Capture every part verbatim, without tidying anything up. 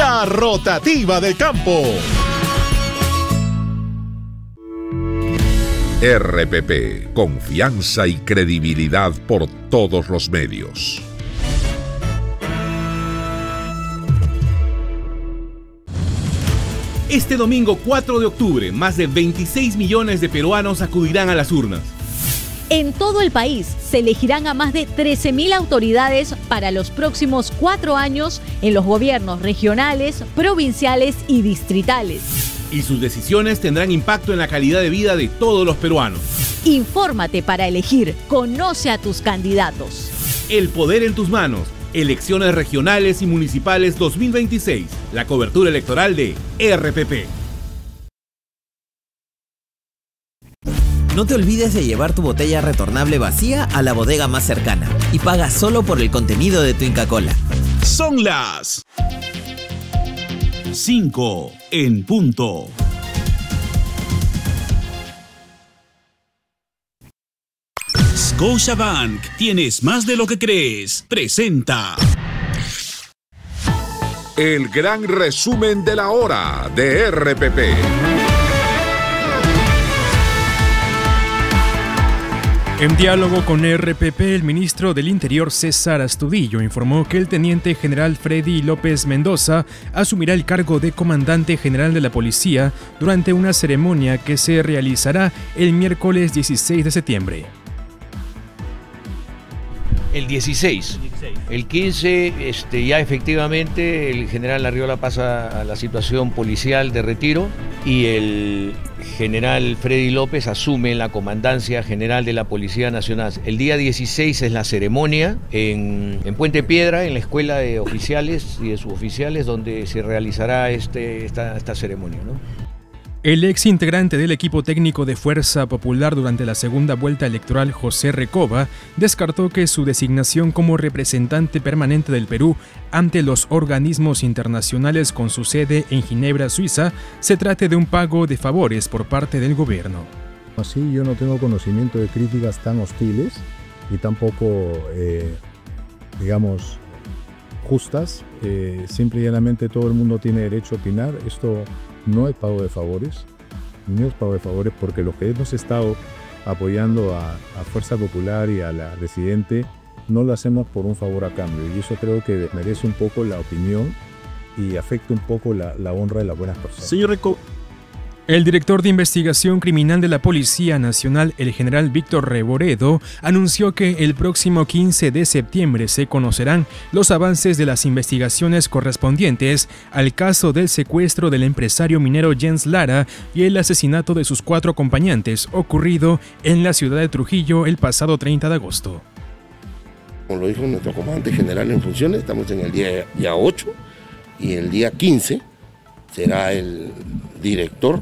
La rotativa del campo. R P P, confianza y credibilidad por todos los medios. Este domingo cuatro de octubre, más de veintiséis millones de peruanos acudirán a las urnas. En todo el país se elegirán a más de trece mil autoridades para los próximos cuatro años en los gobiernos regionales, provinciales y distritales. Y sus decisiones tendrán impacto en la calidad de vida de todos los peruanos. Infórmate para elegir. Conoce a tus candidatos. El poder en tus manos. Elecciones regionales y municipales dos mil veintiséis. La cobertura electoral de R P P. No te olvides de llevar tu botella retornable vacía a la bodega más cercana y paga solo por el contenido de tu Inca Kola. Son las cinco en punto. Scotiabank, tienes más de lo que crees. Presenta el gran resumen de la hora de R P P. En diálogo con R P P, el ministro del Interior César Astudillo informó que el teniente general Freddy López Mendoza asumirá el cargo de comandante general de la policía durante una ceremonia que se realizará el miércoles dieciséis de septiembre. El dieciséis. El quince, este, ya efectivamente el general Arriola pasa a la situación policial de retiro y el general Freddy López asume la comandancia general de la Policía Nacional. El día dieciséis es la ceremonia en, en Puente Piedra, en la Escuela de Oficiales y de Suboficiales, donde se realizará este, esta, esta ceremonia, ¿no? El ex integrante del equipo técnico de Fuerza Popular durante la segunda vuelta electoral, José Recoba, descartó que su designación como representante permanente del Perú ante los organismos internacionales con su sede en Ginebra, Suiza, se trate de un pago de favores por parte del gobierno. Así yo no tengo conocimiento de críticas tan hostiles y tampoco, eh, digamos, justas. Eh, simple y llanamente todo el mundo tiene derecho a opinar. Esto no es pago de favores, no es pago de favores porque los que hemos estado apoyando a, a Fuerza Popular y a la Residente no lo hacemos por un favor a cambio, y eso creo que merece un poco la opinión y afecta un poco la, la honra de las buenas personas. Señor Reco. El director de investigación criminal de la Policía Nacional, el general Víctor Reboredo, anunció que el próximo quince de septiembre se conocerán los avances de las investigaciones correspondientes al caso del secuestro del empresario minero Jens Lara y el asesinato de sus cuatro acompañantes ocurrido en la ciudad de Trujillo el pasado treinta de agosto. Como lo dijo nuestro comandante general en funciones, estamos en el día ya ocho y el día quince será el director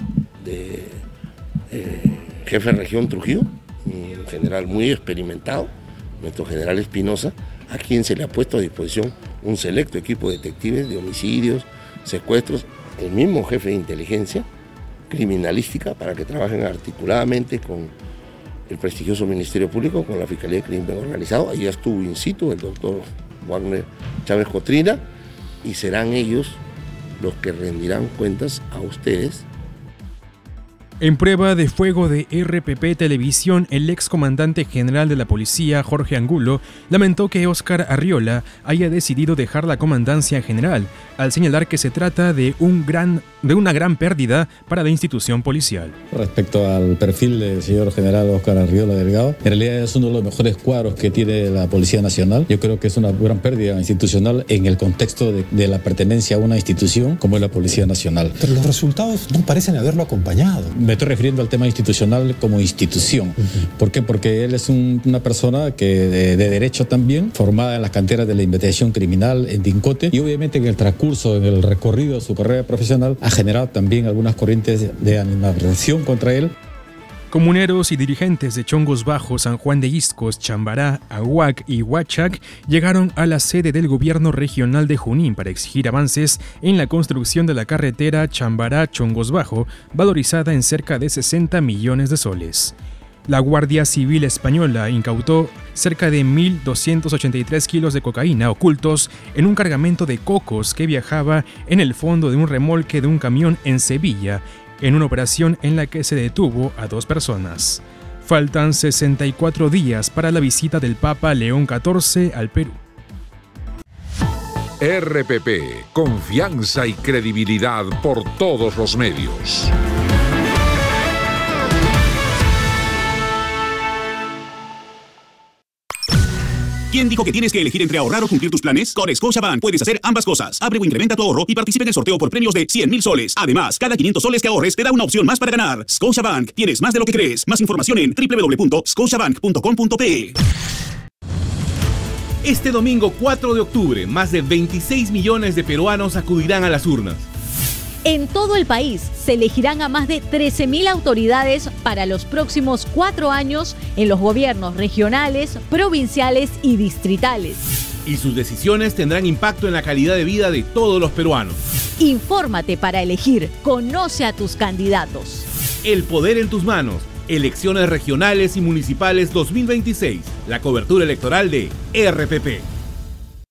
de eh, jefe de región Trujillo, un general muy experimentado, nuestro general Espinosa, a quien se le ha puesto a disposición un selecto equipo de detectives de homicidios, secuestros, el mismo jefe de inteligencia criminalística para que trabajen articuladamente con el prestigioso Ministerio Público, con la Fiscalía de Crimen Organizado. Allí estuvo in situ el doctor Wagner Chávez Cotrina y serán ellos los que rendirán cuentas a ustedes. En prueba de fuego de R P P Televisión, el excomandante general de la policía, Jorge Angulo, lamentó que Óscar Arriola haya decidido dejar la comandancia general, al señalar que se trata de, un gran, de una gran pérdida para la institución policial. Respecto al perfil del señor general Óscar Arriola Delgado, en realidad es uno de los mejores cuadros que tiene la Policía Nacional. Yo creo que es una gran pérdida institucional en el contexto de, de la pertenencia a una institución como es la Policía Nacional. Pero los resultados no parecen haberlo acompañado. Me estoy refiriendo al tema institucional como institución. Uh-huh. ¿Por qué? Porque él es un, una persona que de, de derecho también, formada en las canteras de la investigación criminal en Dincote, y obviamente en el transcurso, en el recorrido de su carrera profesional, ha generado también algunas corrientes de animadversión contra él. Comuneros y dirigentes de Chongos Bajos, San Juan de Iscos, Chambará, Ahuac y Huachac llegaron a la sede del gobierno regional de Junín para exigir avances en la construcción de la carretera Chambará-Chongos Bajo, valorizada en cerca de sesenta millones de soles. La Guardia Civil Española incautó cerca de mil doscientos ochenta y tres kilos de cocaína ocultos en un cargamento de cocos que viajaba en el fondo de un remolque de un camión en Sevilla, en una operación en la que se detuvo a dos personas. Faltan sesenta y cuatro días para la visita del Papa León catorce al Perú. R P P, confianza y credibilidad por todos los medios. ¿Quién dijo que tienes que elegir entre ahorrar o cumplir tus planes? Con Scotiabank puedes hacer ambas cosas. Abre o incrementa tu ahorro y participa en el sorteo por premios de cien mil soles. Además, cada quinientos soles que ahorres te da una opción más para ganar. Scotiabank, tienes más de lo que crees. Más información en doble u doble u doble u punto scotiabank punto com punto pe. Este domingo cuatro de octubre, más de veintiséis millones de peruanos acudirán a las urnas. En todo el país se elegirán a más de trece mil autoridades para los próximos cuatro años en los gobiernos regionales, provinciales y distritales. Y sus decisiones tendrán impacto en la calidad de vida de todos los peruanos. Infórmate para elegir. Conoce a tus candidatos. El poder en tus manos. Elecciones regionales y municipales dos mil veintiséis. La cobertura electoral de R P P.